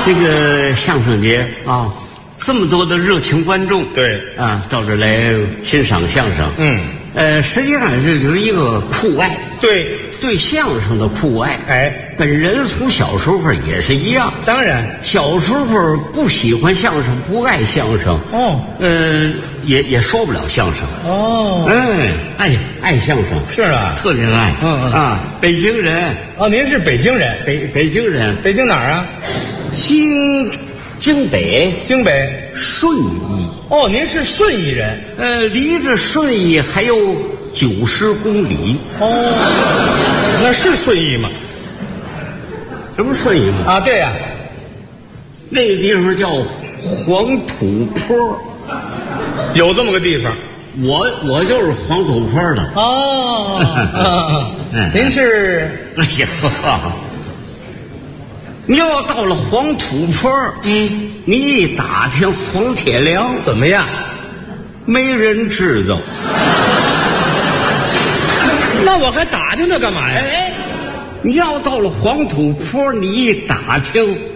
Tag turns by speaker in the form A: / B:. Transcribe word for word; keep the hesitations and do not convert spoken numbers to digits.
A: 这个相声节啊，这么多的热情观众，
B: 对
A: 啊，到这儿来欣赏相声，
B: 嗯，
A: 呃，实际上这就是一个酷爱，
B: 对，
A: 对相声的酷爱。
B: 哎，
A: 本人从小时候也是一样，
B: 当然，
A: 小时候不喜欢相声，不爱相声，
B: 哦，
A: 呃，也也说不了相声，
B: 哦，
A: 哎，爱爱相声，
B: 是啊，
A: 特别爱，
B: 嗯嗯
A: 啊，北京人，
B: 哦，您是北京人，
A: 北北京人，
B: 北京哪儿啊？
A: 京京北
B: 京北。
A: 顺义，
B: 哦，您是顺义人。
A: 呃，离着顺义还有九十公里，
B: 哦，那是顺义吗？
A: 这不是顺义吗？
B: 啊，对呀、
A: 那个地方叫黄土坡，
B: 有这么个地方。
A: 我我就是黄土坡的。
B: 哦，啊
A: 嗯
B: 您是？
A: 哎呀，你要到了黄土坡，嗯，你一打听黄铁良
B: 怎么样？
A: 没人知道。
B: 那我还打听他干嘛呀？
A: 哎，你要到了黄土坡，你一打听。